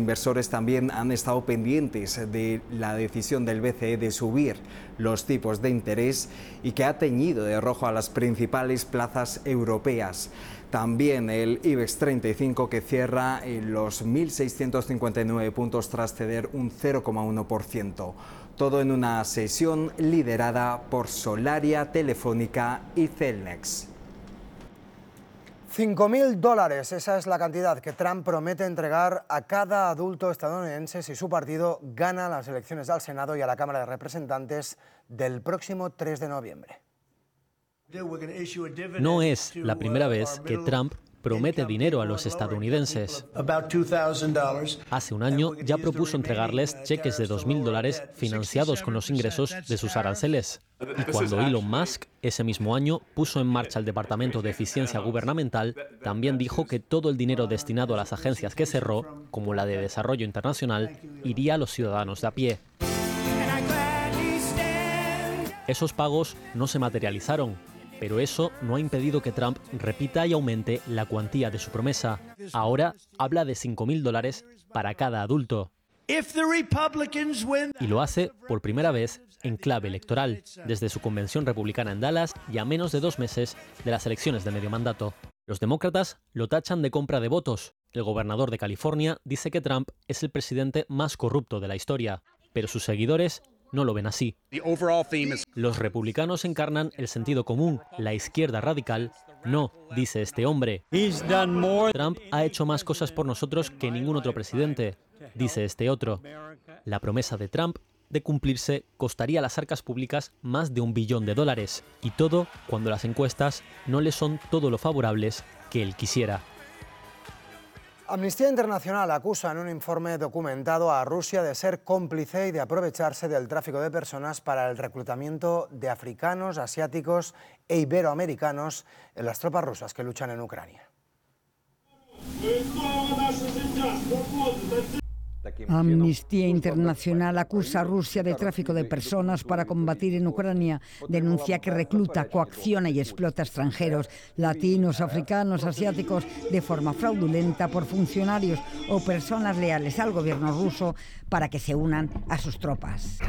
inversores también han estado pendientes de la decisión del BCE de subir los tipos de interés y que ha teñido de rojo a las principales plazas europeas. También el IBEX 35, que cierra en los 1.659 puntos tras ceder un 0,1%. Todo en una sesión liderada por Solaria, Telefónica y Celnex. $5.000, esa es la cantidad que Trump promete entregar a cada adulto estadounidense si su partido gana las elecciones al Senado y a la Cámara de Representantes del próximo 3 de noviembre. No es la primera vez que Trump promete dinero a los estadounidenses. Hace un año ya propuso entregarles cheques de $2.000 financiados con los ingresos de sus aranceles. Y cuando Elon Musk ese mismo año puso en marcha el Departamento de Eficiencia Gubernamental, también dijo que todo el dinero destinado a las agencias que cerró, como la de Desarrollo Internacional, iría a los ciudadanos de a pie. Esos pagos no se materializaron, pero eso no ha impedido que Trump repita y aumente la cuantía de su promesa. Ahora habla de $5.000 para cada adulto. Y lo hace por primera vez en clave electoral, desde su convención republicana en Dallas y a menos de 2 meses de las elecciones de medio mandato. Los demócratas lo tachan de compra de votos. El gobernador de California dice que Trump es el presidente más corrupto de la historia, pero sus seguidores no lo ven así. Los republicanos encarnan el sentido común. La izquierda radical no, dice este hombre. Trump ha hecho más cosas por nosotros que ningún otro presidente, dice este otro. La promesa de Trump de cumplirse costaría a las arcas públicas más de $1 billón. Y todo cuando las encuestas no le son todo lo favorables que él quisiera. Amnistía Internacional acusa en un informe documentado a Rusia de ser cómplice y de aprovecharse del tráfico de personas para el reclutamiento de africanos, asiáticos e iberoamericanos en las tropas rusas que luchan en Ucrania. Amnistía Internacional acusa a Rusia de tráfico de personas para combatir en Ucrania. Denuncia que recluta, coacciona y explota a extranjeros, latinos, africanos, asiáticos, de forma fraudulenta por funcionarios o personas leales al gobierno ruso para que se unan a sus tropas.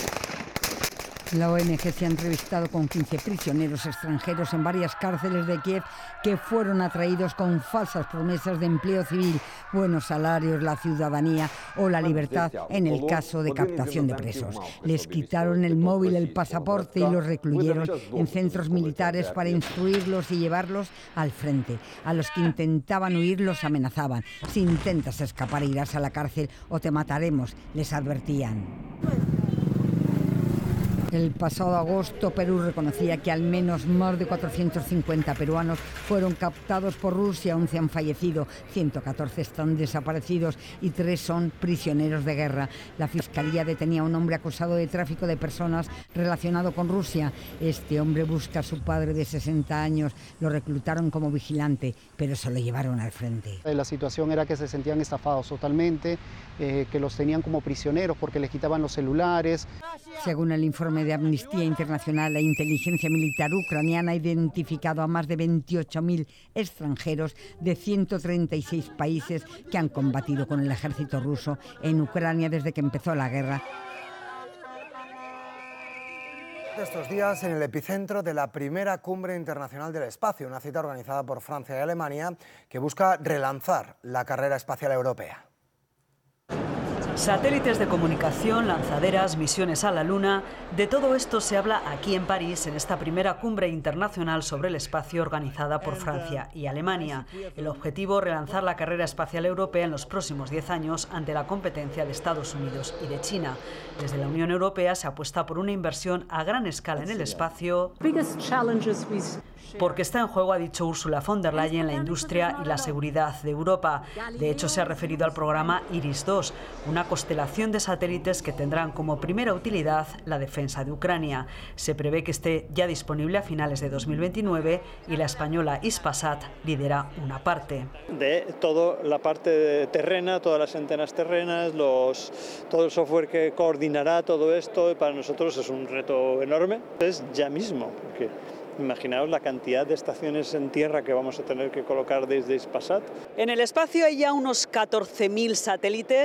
La ONG se ha entrevistado con 15 prisioneros extranjeros en varias cárceles de Kiev que fueron atraídos con falsas promesas de empleo civil, buenos salarios, la ciudadanía o la libertad en el caso de captación de presos. Les quitaron el móvil, el pasaporte y los recluyeron en centros militares para instruirlos y llevarlos al frente. A los que intentaban huir los amenazaban. Si intentas escapar irás a la cárcel o te mataremos, les advertían. El pasado agosto, Perú reconocía que al menos más de 450 peruanos fueron captados por Rusia, 11 han fallecido, 114 están desaparecidos y 3 son prisioneros de guerra. La Fiscalía detenía a un hombre acusado de tráfico de personas relacionado con Rusia. Este hombre busca a su padre de 60 años. Lo reclutaron como vigilante, pero se lo llevaron al frente. La situación era que se sentían estafados totalmente, que los tenían como prisioneros porque les quitaban los celulares. Según el informe de Amnistía Internacional, la inteligencia militar ucraniana ha identificado a más de 28.000 extranjeros de 136 países que han combatido con el ejército ruso en Ucrania desde que empezó la guerra. Estos días en el epicentro de la primera cumbre internacional del espacio, una cita organizada por Francia y Alemania que busca relanzar la carrera espacial europea. Satélites de comunicación, lanzaderas, misiones a la Luna, de todo esto se habla aquí en París en esta primera cumbre internacional sobre el espacio organizada por Francia y Alemania. El objetivo, relanzar la carrera espacial europea en los próximos 10 años ante la competencia de Estados Unidos y de China. Desde la Unión Europea se apuesta por una inversión a gran escala en el espacio, porque está en juego, ha dicho Ursula von der Leyen, la industria y la seguridad de Europa. De hecho, se ha referido al programa IRIS-2, una constelación de satélites que tendrán como primera utilidad la defensa de Ucrania. Se prevé que esté ya didisponible a finales de 2029 y la española Hispasat lidera una parte. De toda la parte terrena, todas las antenas terrenas, todo el software que coordinará todo esto, para nosotros es un reto enorme. Es ya mismo, porque imaginaos la cantidad de estaciones en tierra que vamos a tener que colocar desde Hispasat. En el espacio hay ya unos 14.000 satélites.